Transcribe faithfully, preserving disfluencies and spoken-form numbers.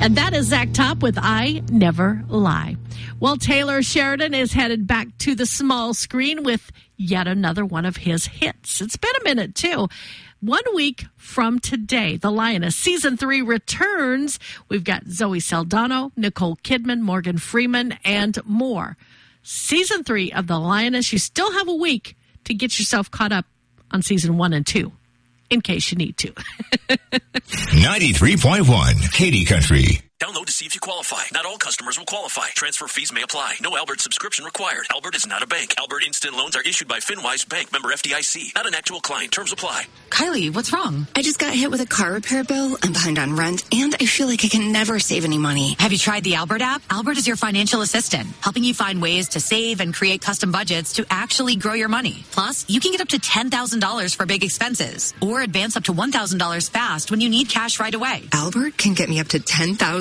And that is Zach Top with I Never Lie. Well, Taylor Sheridan is headed back to the small screen with yet another one of his hits. It's been a minute, too. One week from today, The Lioness Season three returns. We've got Zoe Saldana, Nicole Kidman, Morgan Freeman, and more. Season three of The Lioness. You still have a week to get yourself caught up on Season one and two, in case you need to. ninety-three point one Katy Country. Download to see if you qualify. Not all customers will qualify. Transfer fees may apply. No Albert subscription required. Albert is not a bank. Albert Instant Loans are issued by FinWise Bank, member F D I C. Not an actual client. Terms apply. Kylie, what's wrong? I just got hit with a car repair bill. I'm behind on rent, and I feel like I can never save any money. Have you tried the Albert app? Albert is your financial assistant, helping you find ways to save and create custom budgets to actually grow your money. Plus, you can get up to ten thousand dollars for big expenses, or advance up to one thousand dollars fast when you need cash right away. Albert can get me up to ten thousand dollars